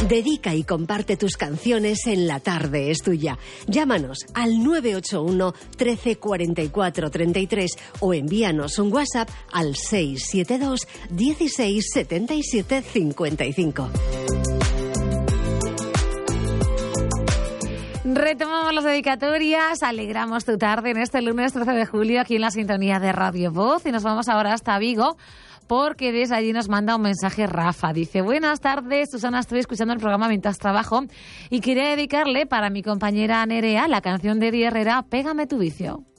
Dedica y comparte tus canciones en La Tarde es Tuya. Llámanos al 981 13 44 33 o envíanos un WhatsApp al 672 16 77 55. Retomamos las dedicatorias, alegramos tu tarde en este lunes 13 de julio aquí en la sintonía de Radio Voz y nos vamos ahora hasta Vigo porque desde allí nos manda un mensaje Rafa. Dice: buenas tardes, Susana, estoy escuchando el programa mientras trabajo y quería dedicarle para mi compañera Nerea la canción de Eddie Herrera, Pégame tu vicio.